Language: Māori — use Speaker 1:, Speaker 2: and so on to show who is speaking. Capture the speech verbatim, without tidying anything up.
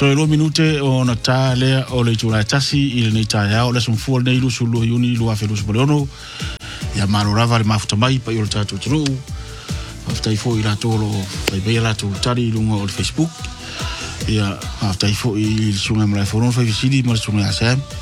Speaker 1: To lo minute o na tale o le tura tasi ile ni taya o le sumfu le ilu sulu yuni lu afe lu subono ya marorava le mafuta mai pa yo tatu tru afta ifo ila tolo fa bela tu tari lungo o Facebook ya afta ifo il sunga mla foron fa visidi mo sunga asem